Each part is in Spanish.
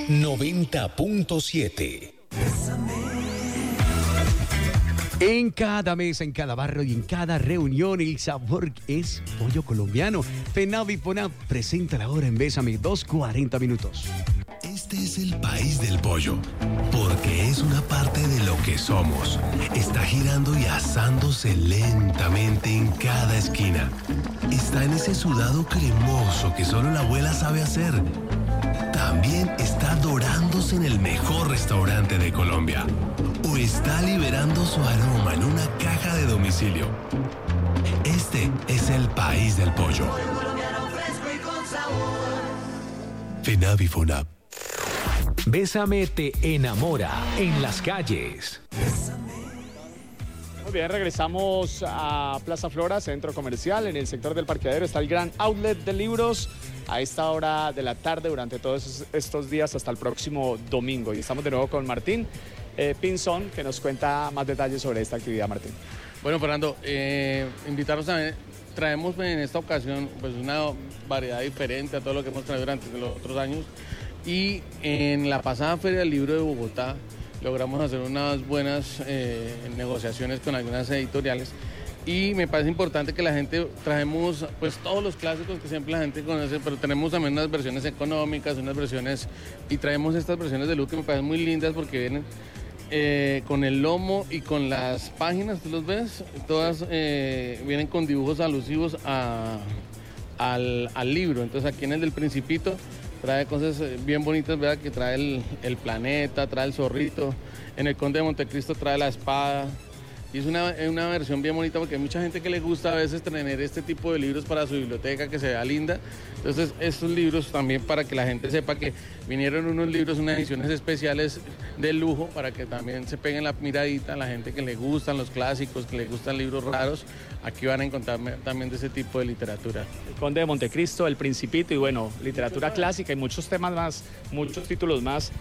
90.7. En cada mesa, en cada barrio y en cada reunión, el sabor es pollo colombiano. FENAV y FONAV presenta la hora en Bésame, 2:40 minutos. Este es el país del pollo, porque es una parte de lo que somos. Está girando y asándose lentamente en cada esquina. Está en ese sudado cremoso que solo la abuela sabe hacer. También está dorándose en el mejor restaurante de Colombia. O está liberando su aroma en una caja de domicilio. Este es el país del pollo. FENAV y FONAV. Bésame te enamora en las calles. Muy bien, regresamos a Plaza Flora, centro comercial. En el sector del parqueadero está el gran outlet de libros a esta hora de la tarde durante todos estos días hasta el próximo domingo. Y estamos de nuevo con Martín Pinzón, que nos cuenta más detalles sobre esta actividad. Martín. Bueno, Fernando, invitarlos a... Traemos en esta ocasión pues una variedad diferente a todo lo que hemos traído durante los otros años. Y en la pasada Feria del Libro de Bogotá logramos hacer unas buenas negociaciones con algunas editoriales. Y me parece importante que la gente traemos pues todos los clásicos que siempre la gente conoce, pero tenemos también unas versiones económicas, unas versiones, y traemos estas versiones de lujo que me parecen muy lindas porque vienen con el lomo y con las páginas, ¿tú los ves? Todas vienen con dibujos alusivos al libro. Entonces aquí en el del Principito trae cosas bien bonitas, ¿verdad? Que trae el planeta, trae el zorrito. En el Conde de Montecristo trae la espada. Y es una versión bien bonita porque hay mucha gente que le gusta a veces tener este tipo de libros para su biblioteca, que se vea linda. Entonces estos libros también, para que la gente sepa que vinieron unos libros, unas ediciones especiales de lujo, para que también se peguen la miradita a la gente que le gustan los clásicos, que le gustan libros raros. Aquí van a encontrar también de ese tipo de literatura. El Conde de Montecristo, El Principito y bueno, literatura clásica y muchos temas más, muchos títulos más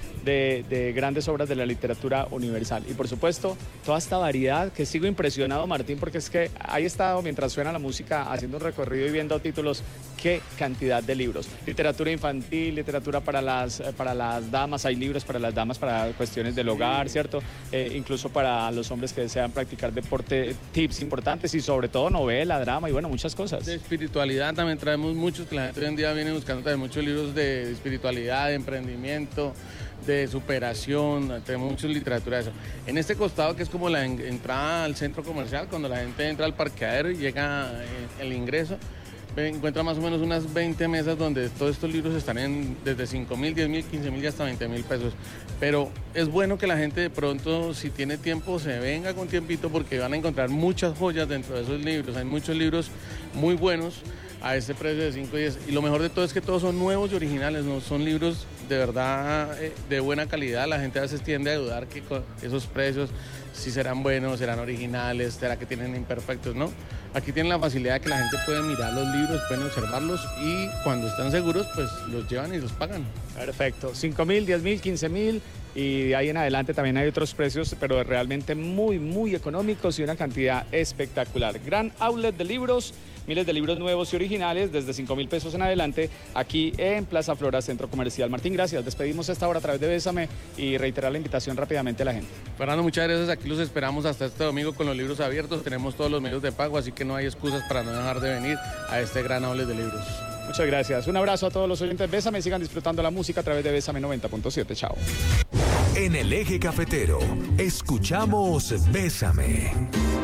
de grandes obras de la literatura universal. Y por supuesto, toda esta variedad que sigo impresionado, Martín, porque es que ahí he estado mientras suena la música haciendo un recorrido y viendo títulos. Qué cantidad de libros. Literatura infantil, literatura para las damas, hay libros para las damas para cuestiones del hogar, ¿cierto? Incluso para los hombres que desean practicar deporte, tips importantes y sobre todo novela, drama y bueno, muchas cosas. De espiritualidad también traemos muchos, que la gente hoy en día viene buscando también muchos libros de espiritualidad, de emprendimiento, de superación, tenemos mucha literatura de eso. En este costado, que es como la entrada al centro comercial, cuando la gente entra al parqueadero y llega el ingreso, encuentra más o menos unas 20 mesas donde todos estos libros están desde 5.000, 10.000, 15.000 y hasta 20.000 pesos. Pero es bueno que la gente de pronto, si tiene tiempo, se venga con tiempito porque van a encontrar muchas joyas dentro de esos libros. Hay muchos libros muy buenos a ese precio de 5 y 10. Y lo mejor de todo es que todos son nuevos y originales, no son libros de verdad de buena calidad. La gente a veces tiende a dudar que esos precios, si serán buenos, serán originales, será que tienen imperfectos, ¿no? Aquí tienen la facilidad de que la gente puede mirar los libros, pueden observarlos y cuando están seguros, pues los llevan y los pagan. Perfecto. 5.000, 10.000, 15.000 y de ahí en adelante también hay otros precios, pero realmente muy, muy económicos y una cantidad espectacular. Gran outlet de libros, miles de libros nuevos y originales desde 5.000 pesos en adelante aquí en Plaza Flora, Centro Comercial. Martín, gracias. Despedimos esta hora a través de Bésame y reiterar la invitación rápidamente a la gente. Fernando, muchas gracias. Aquí los esperamos hasta este domingo con los libros abiertos. Tenemos todos los medios de pago, así que no hay excusas para no dejar de venir a este gran outlet de libros. Muchas gracias. Un abrazo a todos los oyentes. Bésame, sigan disfrutando la música a través de Bésame 90.7. Chao. En el eje cafetero, escuchamos Bésame.